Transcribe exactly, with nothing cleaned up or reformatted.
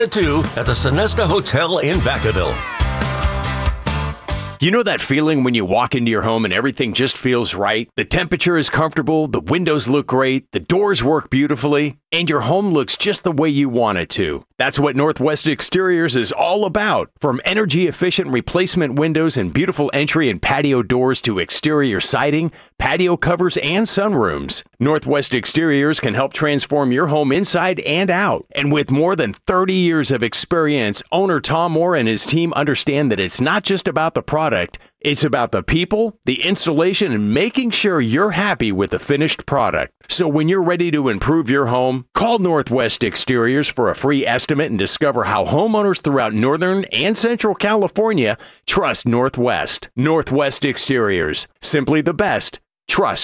two at the Sonesta Hotel in Vacaville. You know that feeling when you walk into your home and everything just feels right? The temperature is comfortable, the windows look great, the doors work beautifully, and your home looks just the way you want it to. That's what Northwest Exteriors is all about. From energy-efficient replacement windows and beautiful entry and patio doors to exterior siding, patio covers, and sunrooms, Northwest Exteriors can help transform your home inside and out. And with more than thirty years of experience, owner Tom Moore and his team understand that it's not just about the product, it's about the people, the installation, and making sure you're happy with the finished product. So when you're ready to improve your home, call Northwest Exteriors for a free estimate and discover how homeowners throughout Northern and Central California trust Northwest. Northwest Exteriors. Simply the best. Trust